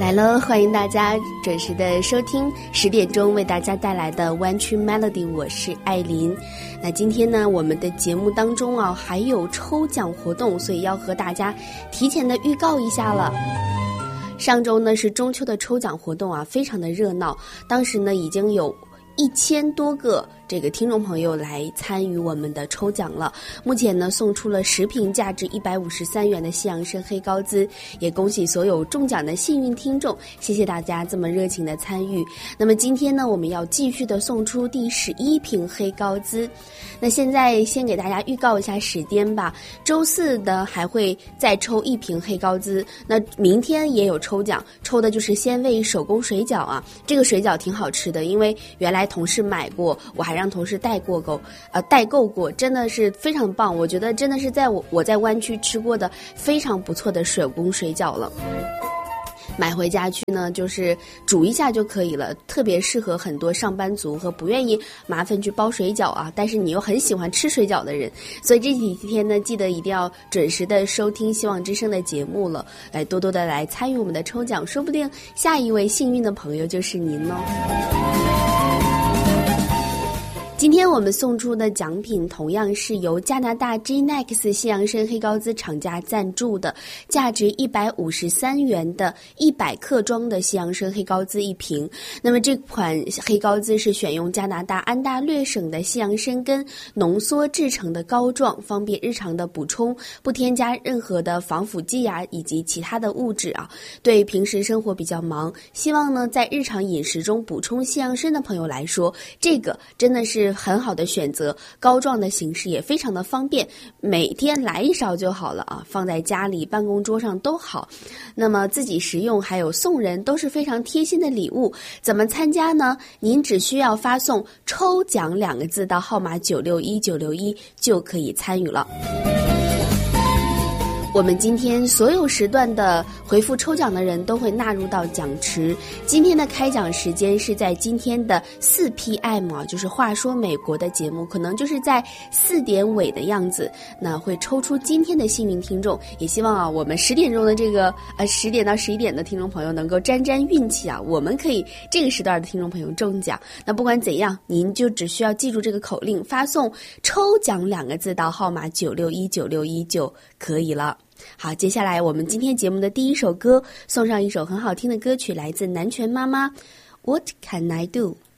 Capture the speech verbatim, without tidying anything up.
来了，欢迎大家准时的收听十点钟为大家带来的湾区 Melody， 我是艾琳。那今天呢，我们的节目当中啊还有抽奖活动，所以要和大家提前的预告一下了。上周呢是中秋的抽奖活动啊，非常的热闹，当时呢已经有一千多个这个听众朋友来参与我们的抽奖了。目前呢送出了十瓶价值一百五十三元的西洋参黑高滋，也恭喜所有中奖的幸运听众，谢谢大家这么热情的参与。那么今天呢我们要继续的送出第十一瓶黑高滋。那现在先给大家预告一下时间吧，周四呢还会再抽一瓶黑高滋，那明天也有抽奖，抽的就是鲜味手工水饺啊，这个水饺挺好吃的，因为原来同事买过，我还让同事带过购，呃，代购过，真的是非常棒。我觉得真的是在我我在湾区吃过的非常不错的手工水饺了。买回家去呢，就是煮一下就可以了，特别适合很多上班族和不愿意麻烦去包水饺啊，但是你又很喜欢吃水饺的人。所以这几天呢，记得一定要准时的收听希望之声的节目了，来多多的来参与我们的抽奖，说不定下一位幸运的朋友就是您哦。今天我们送出的奖品同样是由加拿大 G N E X 西洋参黑高滋厂家赞助的，价值一百五十三元的一百克装的西洋参黑高滋一瓶。那么这款黑高滋是选用加拿大安大略省的西洋参根浓缩制成的膏状，方便日常的补充，不添加任何的防腐剂啊以及其他的物质啊。对平时生活比较忙，希望呢在日常饮食中补充西洋参的朋友来说，这个真的是很好的选择，膏状的形式也非常的方便，每天来一勺就好了啊，放在家里办公桌上都好。那么自己食用还有送人都是非常贴心的礼物。怎么参加呢？您只需要发送抽奖两个字到号码九六一九六一就可以参与了。我们今天所有时段的回复抽奖的人都会纳入到奖池。今天的开奖时间是在今天的四 P M 啊，就是话说美国的节目，可能就是在四点尾的样子，那会抽出今天的幸运听众。也希望啊，我们十点钟的这个呃十点到十一点的听众朋友能够沾沾运气啊，我们可以这个时段的听众朋友中奖。那不管怎样，您就只需要记住这个口令，发送抽奖两个字到号码九六一九六一就可以了。好，接下来我们今天节目的第一首歌，送上一首很好听的歌曲，来自南拳妈妈 What Can I Do。